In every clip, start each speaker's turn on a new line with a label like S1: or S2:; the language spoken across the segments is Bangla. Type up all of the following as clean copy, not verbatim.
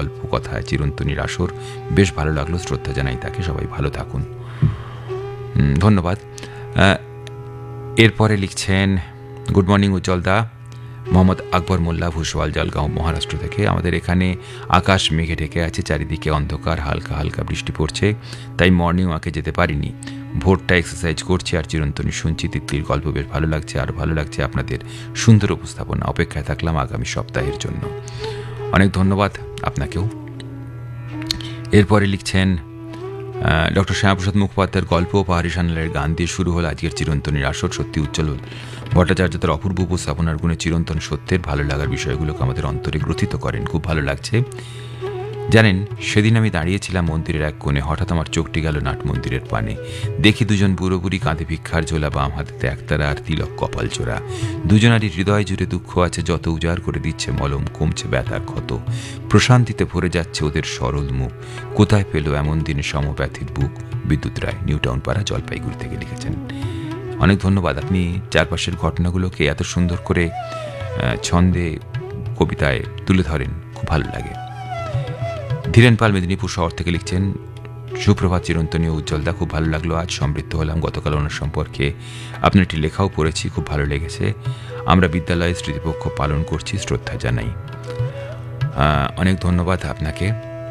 S1: গল্প কথায় চিরন্তনীর আসর, বেশ ভালো লাগলো, শ্রদ্ধা জানাই তাকে। সবাই ভালো থাকুন, ধন্যবাদ। এরপরে লিখছেন, গুড মর্নিং উজ্জ্বলদা, মোহাম্মদ আকবর মোল্লা, ভুসওয়াল, জলগাঁও, মহারাষ্ট্র থেকে। আমাদের এখানে আকাশ মেঘে ঢেকে আছে, চারিদিকে অন্ধকার, হালকা হালকা বৃষ্টি পড়ছে, তাই মর্নিং ওয়াকে যেতে পারিনি। ভোরটা এক্সারসাইজ করছি আর চিরন্তনী শুনছি। তিতলির গল্প বেশ ভালো লাগছে, আর ভালো লাগছে আপনাদের সুন্দর উপস্থাপনা। অপেক্ষায় থাকলাম আগামী সপ্তাহের জন্য। অনেক ধন্যবাদ আপনাকেও। এরপরে লিখছেন, ডক্টর শ্যামাপ্রসাদ মুখোপাধ্যায়ের গল্প ও পাহাড়ি সান্যালের গান দিয়ে শুরু হল আজকের চিরন্তনীর আসর। সত্যি উজ্জ্বল ভট্টাচার্য তার অপূর্ব উপস্থাপনার গুণে চিরন্তন সত্যের ভালো লাগার বিষয়গুলোকে আমাদের অন্তরে গ্রথিত করেন। খুব ভালো লাগছে। জানেন, সেদিন আমি দাঁড়িয়েছিলাম মন্দিরের এক কোণে, হঠাৎ আমার চোখটি গেল নাট মন্দিরের পানে। দেখি দুজন বুড়ো বুড়ি কাঁধে ভিক্ষার ঝোলা, বাম হাতেতে একতারা আর তিলক কপাল চোরা। দুজনারই হৃদয় জুড়ে দুঃখ আছে, যত উজাড় করে দিচ্ছে মলম, কমছে ব্যথার ক্ষত। প্রশান্তিতে ভরে যাচ্ছে ওদের সরল মুখ। কোথায় পেল এমন দিনে সমব্যথির বুক? বিদ্যুৎ রায়, নিউটাউন পাড়া, জলপাইগুড়ি থেকে লিখেছেন। অনেক ধন্যবাদ। আপনি চারপাশের ঘটনাগুলোকে এত সুন্দর করে ছন্দে, কবিতায় তুলে ধরেন, খুব ভালো লাগে। ধীরেন পাল মেদিনীপুর শহর থেকে লিখছেন, সুপ্রভাত চিরন্তনী ও উজ্জ্বলদা, খুব ভালো লাগলো, আজ সমৃদ্ধ হলাম। গতকাল ওনার সম্পর্কে আপনার একটি লেখাও পড়েছি, খুব ভালো লেগেছে। আমরা বিদ্যালয়ে স্মৃতিপক্ষ পালন করছি, শ্রদ্ধা জানাই। অনেক ধন্যবাদ আপনাকে।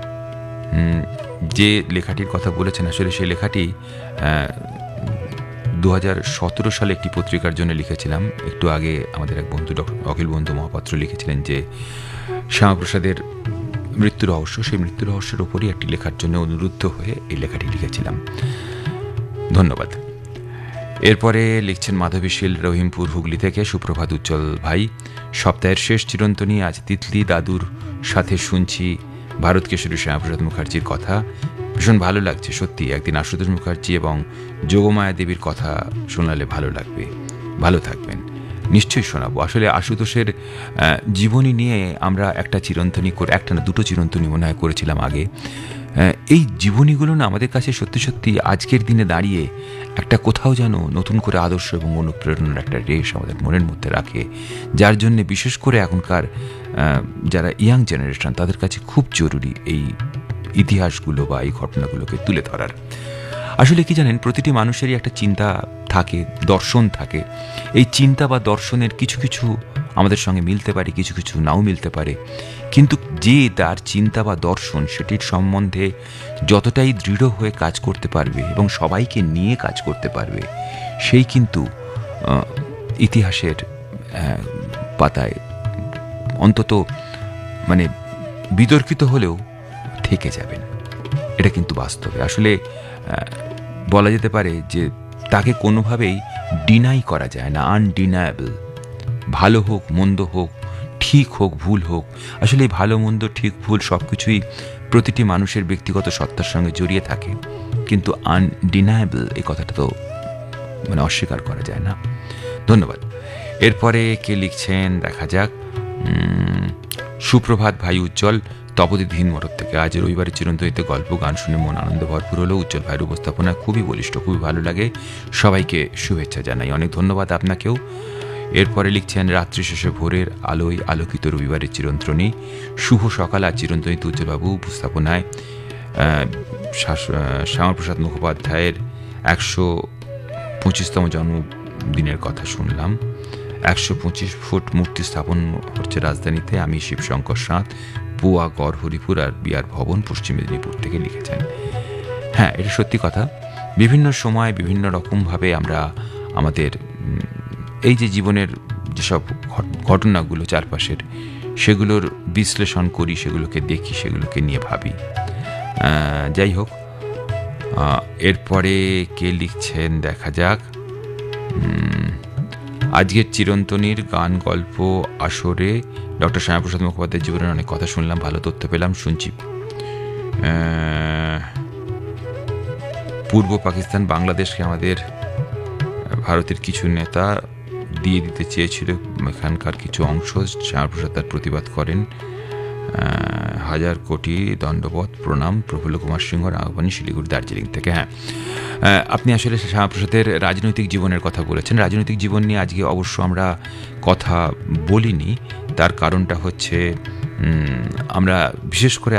S1: যে লেখাটির কথা বলেছেন, আসলে সেই লেখাটি 2017 সালে একটি পত্রিকার জন্য লিখেছিলাম। একটু আগে আমাদের এক বন্ধু অখিল বন্ধু মহাপাত্র লিখেছিলেন যে শ্যামাপ্রসাদের মৃত্যু রহস্য, সেই মৃত্যু রহস্যের ওপরই একটি লেখার জন্য অনুরুদ্ধ হয়ে এই লেখাটি লিখেছিলাম। ধন্যবাদ। এরপরে লিখছেন মাধবীশীল, রহিমপুর, হুগলি থেকে। সুপ্রভাত উজ্জ্বল ভাই, সপ্তাহের শেষ চিরন্তনী, আজ তিতলি দাদুর সাথে শুনছি ভারত কেশরী শ্যামাপ্রসাদ মুখার্জির কথা। ভীষণ ভালো লাগছে সত্যি। একদিন আশুতোষ মুখার্জি এবং যোগমায়া দেবীর কথা শোনালে ভালো লাগবে। ভালো থাকবেন। নিশ্চয়ই শোনাবো। আসলে আশুতোষের জীবনী নিয়ে আমরা একটা চিরন্তনী করে, একটা না দুটো চিরন্তনী মনে হয় করেছিলাম আগে। এই জীবনীগুলো না আমাদের কাছে সত্যি সত্যি আজকের দিনে দাঁড়িয়ে একটা কোথাও যেন নতুন করে আদর্শ এবং অনুপ্রেরণার একটা রেশ আমাদের মনের মধ্যে রাখে, যার জন্য বিশেষ করে এখনকার যারা ইয়াং জেনারেশন, তাদের কাছে খুব জরুরি এই ইতিহাসগুলো বা এই ঘটনাগুলোকে তুলে ধরার। আসলে কি জানেন, প্রতিটি মানুষেরই একটা চিন্তা থাকে, দর্শন থাকে। এই চিন্তা বা দর্শনের কিছু কিছু আমাদের সঙ্গে মিলতে পারে, কিছু কিছু নাও মিলতে পারে, কিন্তু যে তার চিন্তা বা দর্শন সেটির সম্বন্ধে যতটাই দৃঢ় হয়ে কাজ করতে পারবে এবং সবাইকে নিয়ে কাজ করতে পারবে, সেই কিন্তু ইতিহাসের পাতায় অন্তত মানে বিতর্কিত হলেও থেকে যাবেন। এটা কিন্তু বাস্তবে আসলে বলা যেতে পারে যে তাকে কোনোভাবেই ডিনাই করা যায় না, আনডিনায়েবল। ভালো হোক মন্দ হোক, ঠিক হোক ভুল হোক, আসলে এই ভালো মন্দ ঠিক ভুল সব কিছুই প্রতিটি মানুষের ব্যক্তিগত সত্তার সঙ্গে জড়িয়ে থাকে, কিন্তু আনডিনায়েবল এই কথাটা তো মানে অস্বীকার করা যায় না। ধন্যবাদ। এরপরে কে লিখছেন দেখা যাক। সুপ্রভাত ভাই উজ্জ্বল, তপোদিন মোটর থেকে। আজ রবিবারের চিরন্তনীতে গল্প গান শুনে মন আনন্দে ভরপুর হলো। উজ্জ্বল ভাইয়ের উপস্থাপনা খুবই বলিষ্ঠ, খুবই ভালো লাগে। সবাইকে শুভেচ্ছা জানাই। অনেক ধন্যবাদ আপনাকেও। এরপরে লিখছেন, রাত্রি শেষে ভোরের আলোয় আলোকিত রবিবারের চিরন্তনী, শুভ সকাল। আজ চিরন্তনীতে উজ্জ্বলবাবু উপস্থাপনায় শ্যামাপ্রসাদ মুখোপাধ্যায়ের 125তম জন্মদিনের কথা শুনলাম। 125 ফুট মূর্তি স্থাপন হচ্ছে রাজধানীতে। আমি শিবশঙ্কর সাঁত, পুয়া গড় হরিপুর আর বিআর ভবন, পশ্চিম মেদিনীপুর থেকে লিখেছেন। হ্যাঁ, এটা সত্যি কথা। বিভিন্ন সময় বিভিন্ন রকমভাবে আমরা আমাদের এই যে জীবনের যেসব ঘটনাগুলো চারপাশের, সেগুলোর বিশ্লেষণ করি, সেগুলোকে দেখি, সেগুলোকে নিয়ে ভাবি। যাই হোক, এরপরে কে লিখছেন দেখা যাক। আজকের চিরন্তনীর গান গল্প আসরে ডক্টর শ্যামাপ্রসাদ মুখোপাধ্যায়ের জীবনের অনেক কথা শুনলাম, ভালো তথ্য পেলাম। শুনছি পূর্ব পাকিস্তান বাংলাদেশকে আমাদের ভারতের কিছু নেতা দিয়ে দিতে চেয়েছিল, এখানকার কিছু অংশ। শ্যামাপ্রসাদ তার প্রতিবাদ করেন। 1000 কোটি দণ্ডবত প্রণাম। প্রফুল্ল কুমার সিংহ, রাঙাপানি, শিলিগুড়ি, দার্জিলিং থেকে। হ্যাঁ, আপনি আসলে শ্যামাপ্রসাদের রাজনৈতিক জীবনের কথা বলেছেন। রাজনৈতিক জীবন নিয়ে আজকে অবশ্য আমরা কথা বলিনি। তার কারণটা হচ্ছে আমরা বিশেষ করে